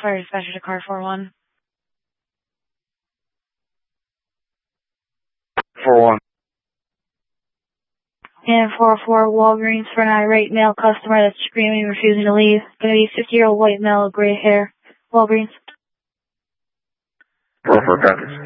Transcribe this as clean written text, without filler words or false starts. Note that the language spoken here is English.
Fire dispatcher to car 41. 41. And 404 Walgreens for an irate male customer that's screaming, refusing to leave. Gonna be 50-year-old white male, gray hair. Walgreens. 44 copies.